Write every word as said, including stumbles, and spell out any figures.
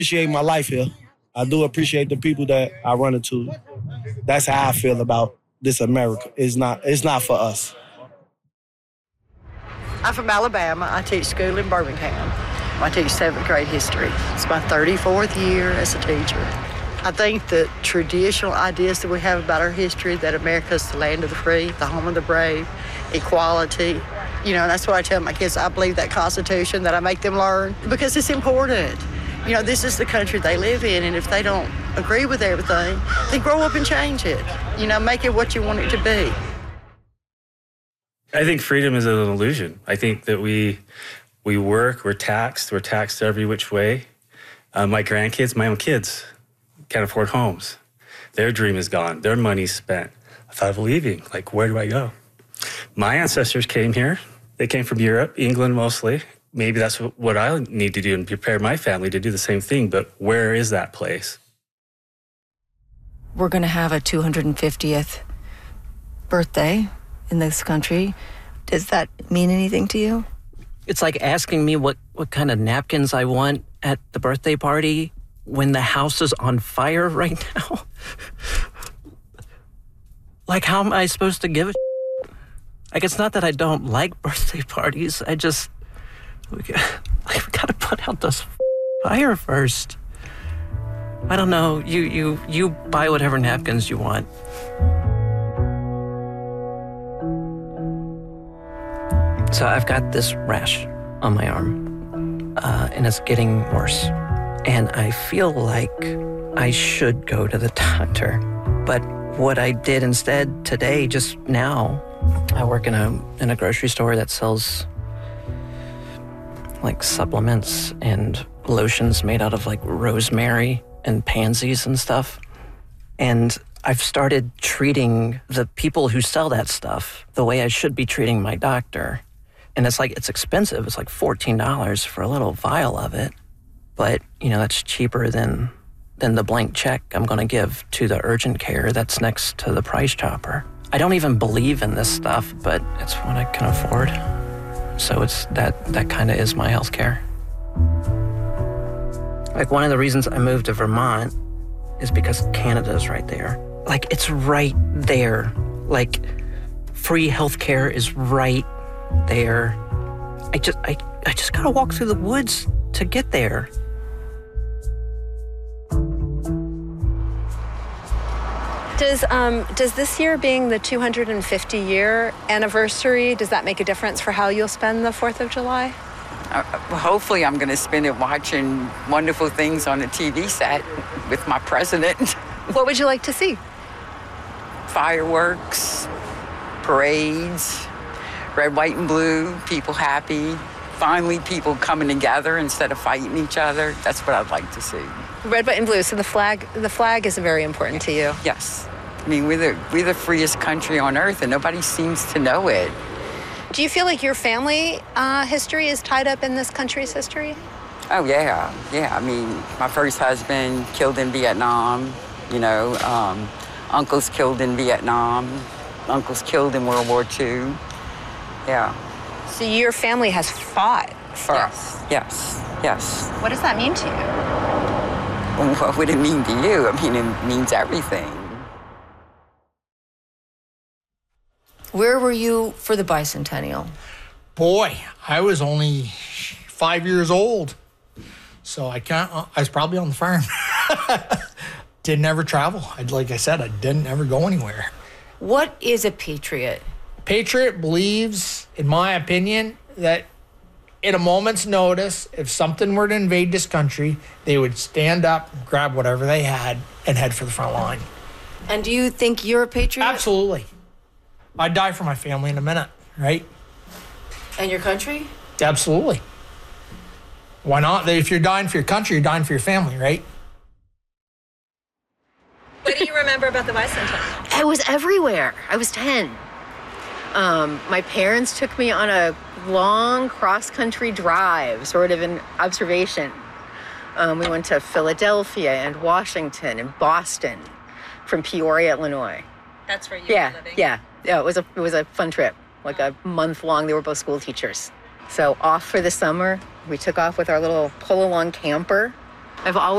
appreciate my life here. I do appreciate the people that I run into. That's how I feel about this America. It's not, it's not for us. I'm from Alabama. I teach school in Birmingham. I teach seventh grade history. It's my thirty-fourth year as a teacher. I think the traditional ideas that we have about our history, that America's the land of the free, the home of the brave, equality, you know, and that's what I tell my kids. I believe that Constitution, that I make them learn, because it's important. You know, this is the country they live in, and if they don't agree with everything, then grow up and change it. You know, make it what you want it to be. I think freedom is an illusion. I think that we we work, we're taxed, we're taxed every which way. Uh, my grandkids, my own kids, can't afford homes. Their dream is gone. Their money's spent. I thought of leaving. Like, where do I go? My ancestors came here. They came from Europe, England mostly. Maybe that's what I need to do and prepare my family to do the same thing. But where is that place? We're going to have a two hundred fiftieth birthday in this country. Does that mean anything to you? It's like asking me what, what kind of napkins I want at the birthday party when the house is on fire right now. Like, how am I supposed to give a shit? Like, it's not that I don't like birthday parties. I just, we got, like, we gotta put out this fire first. I don't know. You, you, you buy whatever napkins you want. So I've got this rash on my arm, uh, and it's getting worse. And I feel like I should go to the doctor. But what I did instead today, just now, I work in a in a grocery store that sells like supplements and lotions made out of like rosemary and pansies and stuff. And I've started treating the people who sell that stuff the way I should be treating my doctor. And it's like, it's expensive. It's like fourteen dollars for a little vial of it. But, you know, that's cheaper than than the blank check I'm going to give to the urgent care that's next to the Price Chopper. I don't even believe in this stuff, but it's what I can afford. So it's that that kind of is my health care. Like, one of the reasons I moved to Vermont is because Canada's right there. Like, it's right there. Like, free health care is right there. I just I, I just gotta walk through the woods to get there. Does um does this year being the two hundred fifty year anniversary, does that make a difference for how you'll spend the fourth of July? Uh, well, hopefully I'm going to spend it watching wonderful things on a T V set with my president. What would you like to see? Fireworks, parades, red, white, and blue, people happy. Finally, people coming together instead of fighting each other. That's what I'd like to see. Red, white, and blue. So the flag, the flag is very important to you. Yes. I mean, we're the, we're the freest country on earth, and nobody seems to know it. Do you feel like your family uh, history is tied up in this country's history? Oh, yeah. Yeah. I mean, my first husband killed in Vietnam, you know, um, uncles killed in Vietnam, uncles killed in World War Two. Yeah. So your family has fought for Yes, yes, yes. What does that mean to you? Well, what would it mean to you? I mean, it means everything. Where were you for the bicentennial? Boy, I was only five years old. So I can't, I was probably on the farm. Didn't ever travel. I, like I said, I didn't ever go anywhere. What is a patriot? Patriot believes, in my opinion, that in a moment's notice, if something were to invade this country, they would stand up, grab whatever they had, and head for the front line. And do you think you're a patriot? Absolutely. I'd die for my family in a minute, right? And your country? Absolutely. Why not? If you're dying for your country, you're dying for your family, right? What do you remember about the bicentennial? I was everywhere. I was ten. Um, my parents took me on a long cross-country drive, sort of an observation. Um, we went to Philadelphia and Washington and Boston from Peoria, Illinois. That's where you yeah, were living? Yeah, yeah. It was a it was a fun trip, like a month long. They were both school teachers. So off for the summer, we took off with our little pull-along camper. I've always